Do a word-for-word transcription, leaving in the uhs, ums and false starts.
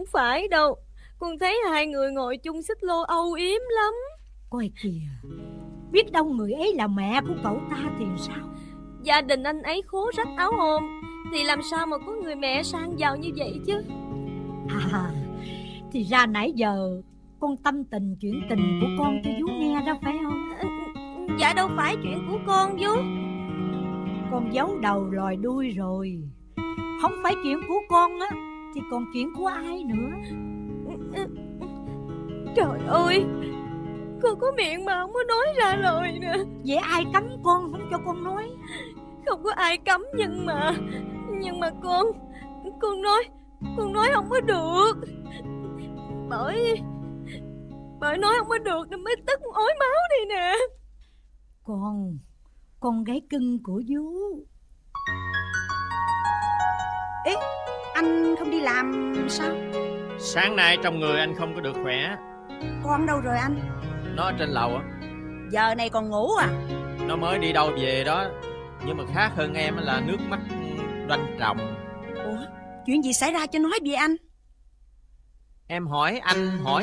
phải đâu. Con thấy hai người ngồi chung xích lô âu yếm lắm. Coi kìa, biết đâu người ấy là mẹ của cậu ta thì sao? Gia đình anh ấy khố rách áo ôm, thì làm sao mà có người mẹ sang giàu như vậy chứ. À, thì ra nãy giờ con tâm tình chuyện tình của con cho vú nghe đó phải không? Dạ đâu phải chuyện của con vú. Con giấu đầu lòi đuôi rồi. Không phải chuyện của con á, thì còn chuyện của ai nữa? Trời ơi, con có miệng mà không có nói ra lời nè. Vậy ai cấm con không cho con nói? Không có ai cấm, nhưng mà Nhưng mà con Con nói Con nói không có được. Bởi Bởi nói không có được nên mới tức ối máu đây nè. Con Con gái cưng của vú. Ê, anh không đi làm sao? Sáng nay trong người anh không có được khỏe. Con đâu rồi anh? Nó ở trên lầu á. Giờ này còn ngủ à? Nó mới đi đâu về đó. Nhưng mà khác hơn em là nước mắt đoanh tròng. Ủa, chuyện gì xảy ra cho nói đi anh? Em hỏi anh hỏi